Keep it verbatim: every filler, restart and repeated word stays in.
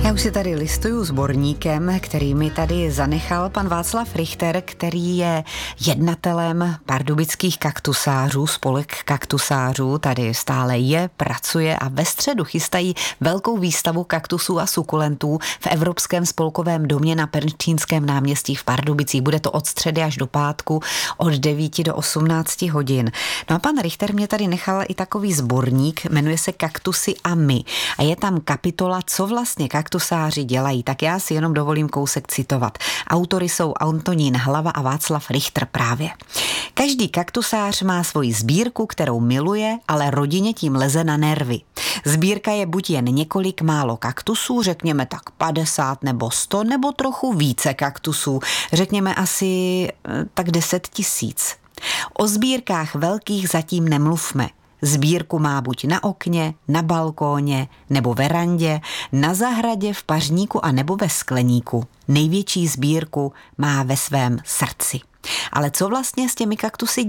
Já už si tady listuju sborníkem, který mi tady zanechal pan Václav Richter, který je jednatelem pardubických kaktusářů, spolek kaktusářů, tady stále je, pracuje a ve středu chystají velkou výstavu kaktusů a sukulentů v Evropském spolkovém domě na Pernštínském náměstí v Pardubicích. Bude to od středy až do pátku od devíti do osmnácti hodin. No a pan Richter mě tady nechal i takový sborník, jmenuje se Kaktusy a my. A je tam kapitola, co vlastně kaktusáři dělají, tak já si jenom dovolím kousek citovat. Autory jsou Antonín Hlava a Václav Richter právě. Každý kaktusář má svoji sbírku, kterou miluje, ale rodině tím leze na nervy. Sbírka je buď jen několik málo kaktusů, řekněme tak padesát nebo sto, nebo trochu více kaktusů, řekněme asi tak deset tisíc. O sbírkách velkých zatím nemluvme. Sbírku má buď na okně, na balkóně nebo verandě, na zahradě, v pařníku a nebo ve skleníku. Největší sbírku má ve svém srdci. Ale co vlastně s těmi kaktusy